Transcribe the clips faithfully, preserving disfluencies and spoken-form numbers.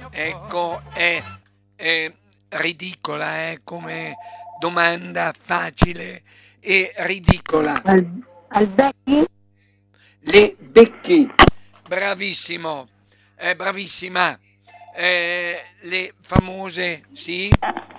Ecco, è, è ridicola, eh, come domanda facile e ridicola. Al, Albecchi? Le becchi, bravissimo, eh, bravissima. Eh, le famose, sì?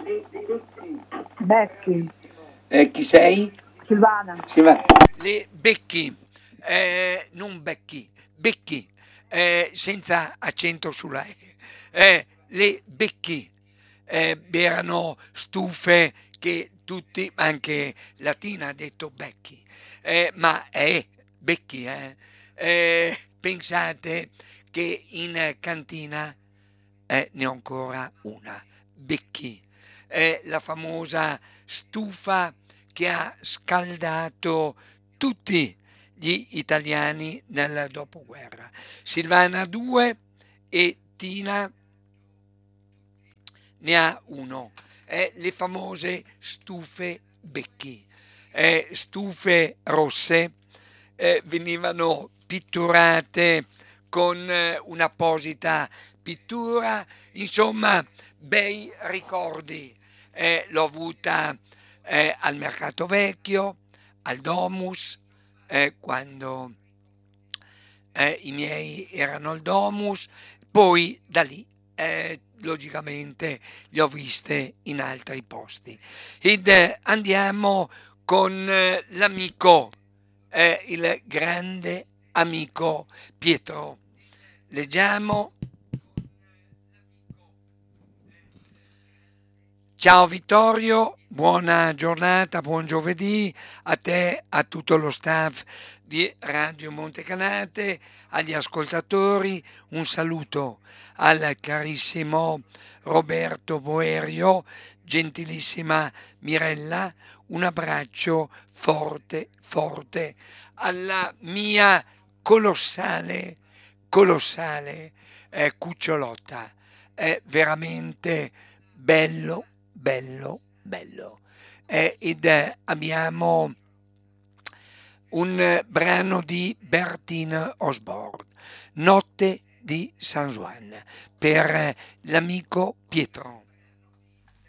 Becchi. Eh, chi sei? Silvana. Sì, va. Le becchi, eh, non becchi, becchi, eh, senza accento sulla E. Eh, le becchi eh, erano stufe che tutti, anche Latina ha detto becchi, eh, ma è becchi, eh. Eh, pensate che in cantina eh, ne ho ancora una, becchi, è la famosa stufa che ha scaldato tutti gli italiani nel dopoguerra. Silvana due e Tina ne ha uno. Eh, le famose stufe becchi, eh, stufe rosse, eh, venivano pitturate con eh, un'apposita pittura, insomma, bei ricordi. Eh, l'ho avuta eh, al Mercato Vecchio, al Domus, eh, quando eh, i miei erano al Domus, poi da lì eh, logicamente le ho viste in altri posti. Ed eh, andiamo con eh, l'amico, eh, il grande amico Pietro. Leggiamo. Ciao Vittorio, buona giornata, buon giovedì a te, a tutto lo staff di Radio Montecanate, agli ascoltatori, un saluto al carissimo Roberto Boerio, gentilissima Mirella, un abbraccio forte, forte alla mia colossale, colossale eh, cucciolotta. È veramente bello, bello, bello. Eh, ed eh, abbiamo un eh, brano di Bertine Osborne, Notte di San Juan, per eh, l'amico Pietro.